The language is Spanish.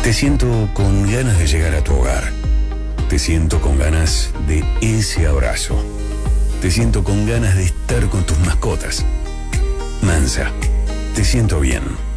Te siento con ganas de llegar a tu hogar. Te siento con ganas de ese abrazo. Te siento con ganas de estar con tus mascotas. Mansa, te siento bien.